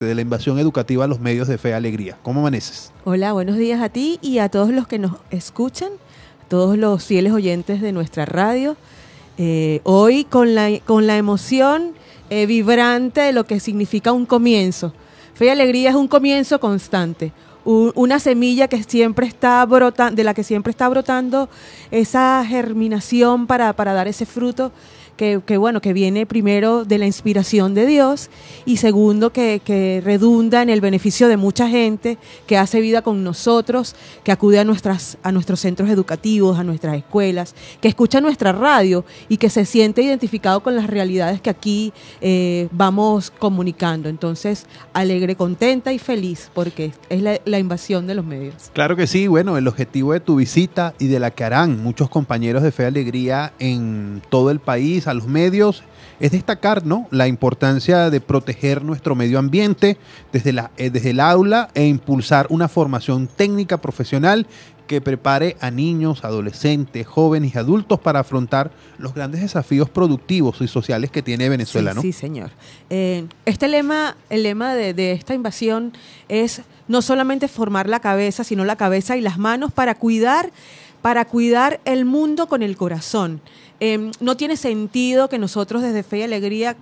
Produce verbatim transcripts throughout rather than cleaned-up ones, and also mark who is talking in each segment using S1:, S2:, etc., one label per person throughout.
S1: de la invasión educativa a los medios de Fe y Alegría. ¿Cómo amaneces?
S2: Hola, buenos días a ti y a todos los que nos escuchan, todos los fieles oyentes de nuestra radio. Eh, hoy con la, con la emoción eh, vibrante de lo que significa un comienzo. Fe y Alegría es un comienzo constante, un, una semilla que siempre está brotando, de la que siempre está brotando esa germinación para, para dar ese fruto. Que, que bueno, que viene primero de la inspiración de Dios y segundo que, que redunda en el beneficio de mucha gente que hace vida con nosotros, que acude a nuestras a nuestros centros educativos, a nuestras escuelas, que escucha nuestra radio y que se siente identificado con las realidades que aquí eh, vamos comunicando. Entonces, alegre, contenta y feliz porque es la, la invasión de los medios.
S1: Claro que sí. Bueno, el objetivo de tu visita y de la que harán muchos compañeros de Fe y Alegría en todo el país, a los medios, es destacar, ¿no?, la importancia de proteger nuestro medio ambiente desde, la, eh, desde el aula e impulsar una formación técnica profesional que prepare a niños, adolescentes, jóvenes y adultos para afrontar los grandes desafíos productivos y sociales que tiene Venezuela,
S2: sí,
S1: ¿no?
S2: Sí, señor. Eh, este lema, el lema de, de esta invasión es no solamente formar la cabeza, sino la cabeza y las manos para cuidar, para cuidar el mundo con el corazón. Eh, no tiene sentido que nosotros desde Fe y Alegría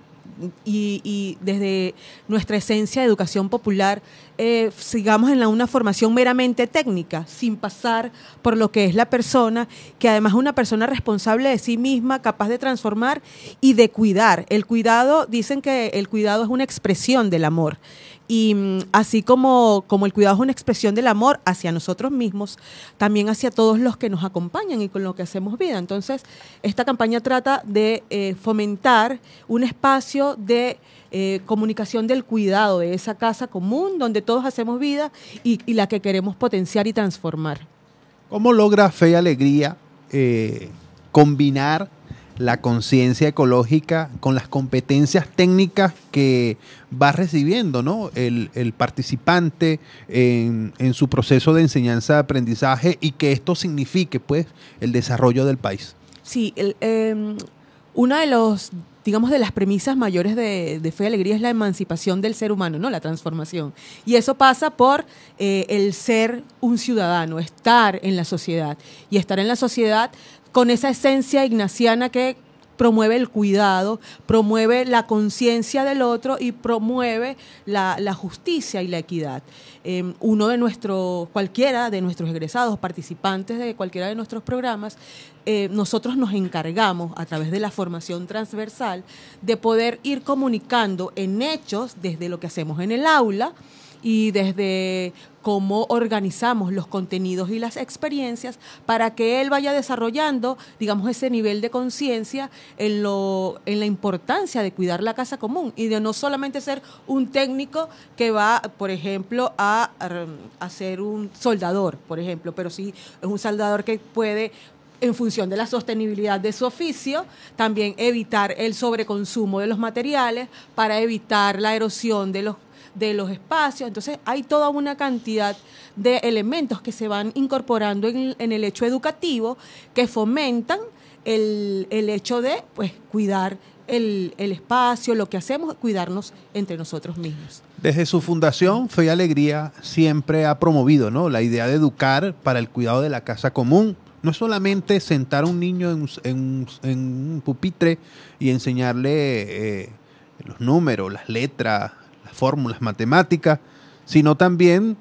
S2: y, y desde nuestra esencia de educación popular eh, sigamos en la, una formación meramente técnica, sin pasar por lo que es la persona, que además es una persona responsable de sí misma, capaz de transformar y de cuidar. El cuidado, dicen que el cuidado es una expresión del amor. Y así como, como el cuidado es una expresión del amor hacia nosotros mismos, también hacia todos los que nos acompañan y con los que hacemos vida. Entonces, esta campaña trata de eh, fomentar un espacio de eh, comunicación del cuidado, de esa casa común donde todos hacemos vida y, y la que queremos potenciar y transformar.
S1: ¿Cómo logra Fe y Alegría eh, combinar la conciencia ecológica con las competencias técnicas que va recibiendo, ¿no?, el, el participante en, en su proceso de enseñanza-aprendizaje y que esto signifique, pues, el desarrollo del país?
S2: Sí, el, eh, una de los, digamos, de las premisas mayores de, de Fe y Alegría es la emancipación del ser humano, ¿no?, la transformación. Y eso pasa por eh, el ser un ciudadano, estar en la sociedad. Y estar en la sociedad con esa esencia ignaciana que promueve el cuidado, promueve la conciencia del otro y promueve la, la justicia y la equidad. Eh, uno de nuestros, cualquiera de nuestros egresados, participantes de cualquiera de nuestros programas, eh, nosotros nos encargamos a través de la formación transversal de poder ir comunicando en hechos desde lo que hacemos en el aula y desde cómo organizamos los contenidos y las experiencias para que él vaya desarrollando, digamos, ese nivel de conciencia en lo, en la importancia de cuidar la casa común y de no solamente ser un técnico que va, por ejemplo, a, a ser un soldador, por ejemplo, pero sí es un soldador que puede, en función de la sostenibilidad de su oficio, también evitar el sobreconsumo de los materiales para evitar la erosión de los de los espacios. Entonces hay toda una cantidad de elementos que se van incorporando en, en el hecho educativo que fomentan el, el hecho de, pues, cuidar el, el espacio, lo que hacemos, cuidarnos entre nosotros mismos.
S1: Desde su fundación, Fe y Alegría siempre ha promovido, ¿no?, la idea de educar para el cuidado de la casa común. No es solamente sentar a un niño en, en, en un pupitre y enseñarle eh, los números, las letras, fórmulas matemáticas, sino también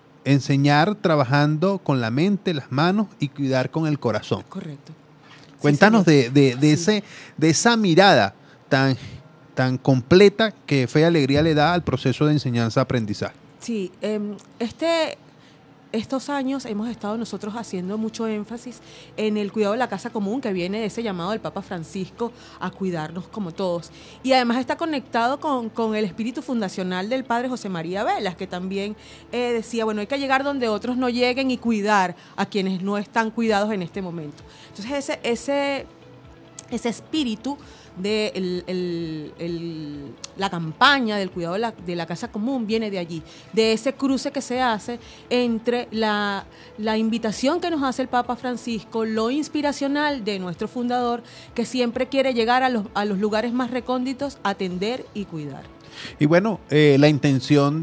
S1: enseñar trabajando con la mente, las manos y cuidar con el corazón.
S2: Correcto.
S1: Cuéntanos
S2: Sí,
S1: de, de, de, sí. ese, de esa mirada tan, tan completa que Fe y Alegría le da al proceso de enseñanza-aprendizaje.
S2: Sí, eh, este... Estos años hemos estado nosotros haciendo mucho énfasis en el cuidado de la casa común, que viene de ese llamado del Papa Francisco a cuidarnos como todos. Y además está conectado con, con el espíritu fundacional del padre José María Velas, que también eh, decía, bueno, hay que llegar donde otros no lleguen y cuidar a quienes no están cuidados en este momento. Entonces ese, ese, ese espíritu de el, el, el, la campaña del cuidado de la, de la casa común viene de allí, de ese cruce que se hace entre la, la invitación que nos hace el Papa Francisco, lo inspiracional de nuestro fundador, que siempre quiere llegar a los, a los lugares más recónditos, atender y cuidar.
S1: Y bueno, eh, la intención